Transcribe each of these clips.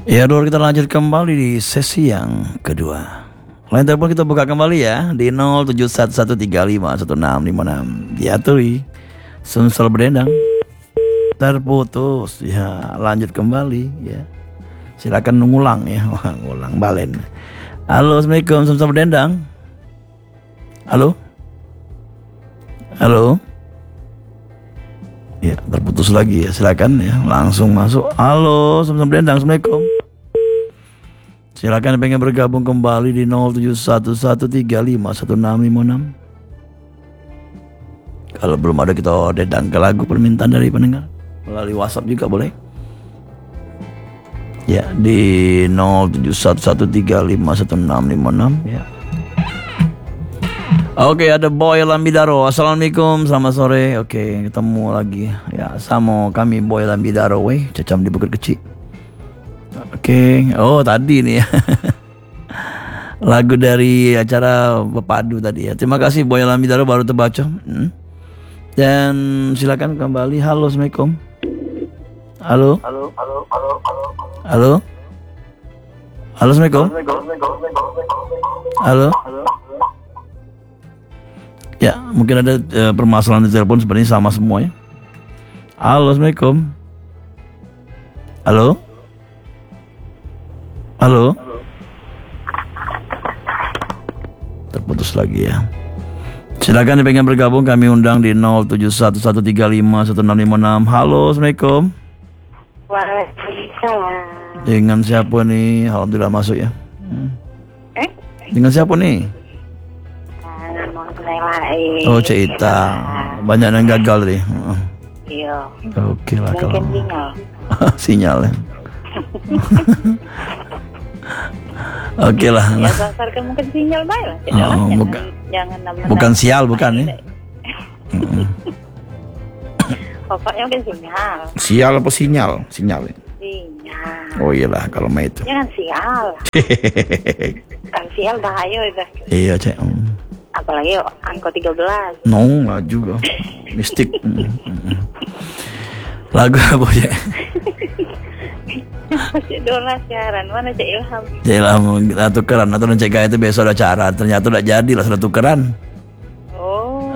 Ya, Dor, kita lanjut kembali di sesi yang kedua. Line telepon kita buka kembali ya di 0711351656. Diaturi Sumsel Berdendang. Terputus ya, lanjut kembali ya. Silakan ngulang ya, ngulang balen. Halo, Assalamualaikum Sumsel Berdendang. Halo. Halo. Ya, terputus lagi ya. Silakan ya, langsung masuk. Halo, Sumsel Berdendang. Assalamualaikum. Silakan pengen bergabung kembali di 0711351656. Kalau belum ada kita dedang ke lagu permintaan dari pendengar melalui WhatsApp juga boleh. Ya, di 0711351656 ya. Oke, ada Boy Lambidaro. Assalamualaikum, selamat sore. Oke, ketemu lagi ya sama kami Boy Lambidaro cecam di Bukit Kecil. Oke, oh tadi nih ya. Lagu dari acara Pepadu tadi ya. Terima kasih Boy Lambidaro baru terbaca. Dan silakan kembali. Halo, Assalamualaikum. Halo. Halo. Halo. Halo, Assalamualaikum. Halo. Ya, mungkin ada permasalahan di telepon sebenarnya sama semua ya. Halo, Assalamualaikum. Halo. Halo. Terputus lagi ya. Silakan yang pengen bergabung kami undang di 0711351656. Halo, Assalamualaikum. Waalaikumsalam. Dengan siapa nih? Alhamdulillah masuk ya. Dengan siapa nih? Oh, Cik Ita. Banyak yang gagal tadi. Iya. Oke lah kalau. Sinyal. Sinyal ya. Oke lah. Ya pasarkan mungkin sinyal baik lah. Oh, bukan sial bukan ya. Pokoknya mungkin sinyal. Sial apa sinyal? Sinyal ya. Sinyal. Oh iyalah kalau mah itu. Jangan sial. Kan sial bahaya itu. Iya, Cek. Apalagi angka 13. No, laju mistik. Lagu apa ya? Masih dolar siaran. Mana Cik Ilham? Cik Ilham tukeran atau Cik Gaya itu besok ada acara. Ternyata udah jadi lah, sudah tukeran. Oh.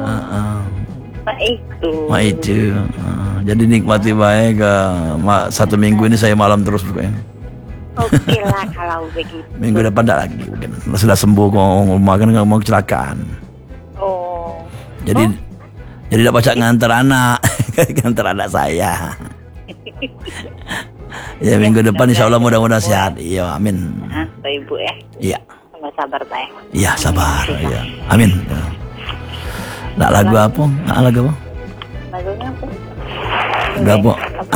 Mak itu. Jadi nikmati baik ke satu minggu ini saya malam terus pokoknya. Oke lah kalau begitu. Minggu depan tak lagi mungkin. Sudah sembuh kok, makan nggak mau kecelakaan. Oh. Jadi tidak baca ngantar anak, ngantar anak saya. Ya minggu depan insya Allah mudah-mudahan sehat. Iya, amin. Tuh Ibu ya. Iya. Sama sabar Teh. Iya, sabar. Iya. Amin. Ya. Nak lagu apa? Nak lagu apa? Lagunya apa? Lagu apa?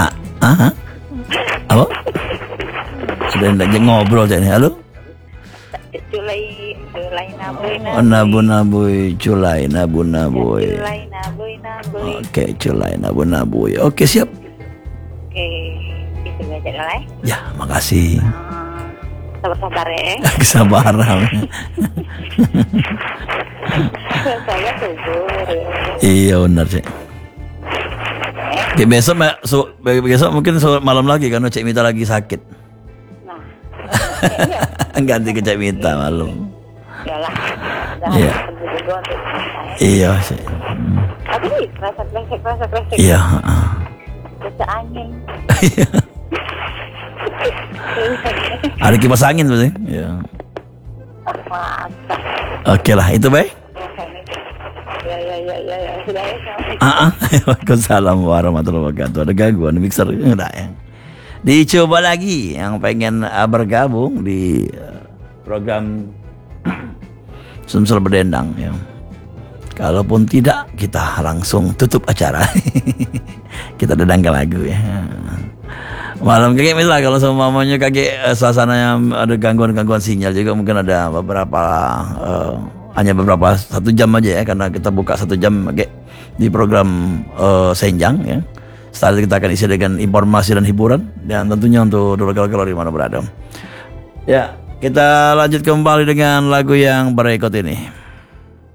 Apa? Sudah tidak ngobrol jadi. Halo? Culai naboy. Nabu-naboy, culai nabu-naboy. Culai naboy. Oke, culai nabu-naboy. Oke, siap. Oke, itu aja lah. Ya, makasih. Sabar-sabar ya. Kesabaran. Saya tunggu. Iya benar sih. Oke, besok mungkin malam lagi karena Cik Mita lagi sakit. Nah, ganti ke Cik Mita malam. Yalah. Iya. Iya sih. Tapi rasa klesek. Iya. Bisa angin. Ada kipas angin tuh sih. Iya. Mantap. Oke lah, itu baik. Ya. Sudah ya. Waalaikumsalam warahmatullahi wabarakatuh. Ada gangguan mixer enggak ya? Dicoba lagi yang pengen bergabung di program Sumsel Berdendang ya. Kalaupun tidak, kita langsung tutup acara. Kita dedangkan lagu ya. Malam kayak misalnya kalau sama mamanya kayak suasananya ada gangguan sinyal juga mungkin ada beberapa hanya beberapa 1 jam aja ya karena kita buka 1 jam kayak di program Senjang ya. Setelah itu kita akan isi dengan informasi dan hiburan dan tentunya untuk dulur-dulur di mana berada. Ya, kita lanjut kembali dengan lagu yang berikut ini.